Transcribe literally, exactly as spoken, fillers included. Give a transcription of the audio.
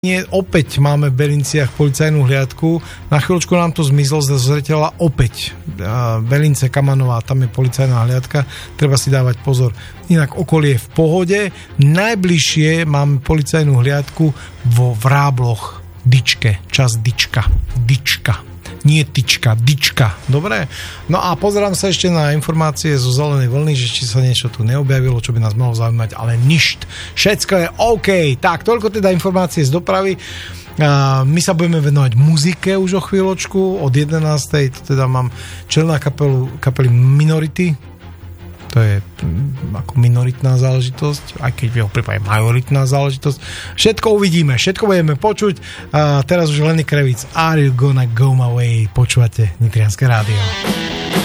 Nie, opäť máme v Belinciach policajnú hliadku. Na chvíľočku nám to zmizlo z zreteľa opäť. Belince, Kamanová, tam je policajná hliadka. Treba si dávať pozor. Inak okolie je v pohode. Najbližšie máme policajnú hliadku vo Vrábloch. Dičke. Čas Dička. Dička. Nie tyčka, dička. Dobre? No a pozerám sa ešte na informácie zo zelenej vlny, že či sa niečo tu neobjavilo, čo by nás mohlo zaujímať, ale ništ. Všetko je OK. Tak, toľko teda informácie z dopravy. A my sa budeme venovať muzike už o chvíľočku. Od jedenástej to teda mám čelná kapelu, kapely Minority. To je ako minoritná záležitosť, aj keď v jeho prípade majoritná záležitosť. Všetko uvidíme, všetko budeme počuť. A teraz už Lenny Kravitz, Are You Gonna Go My Way? Počúvate Nitrianske rádio.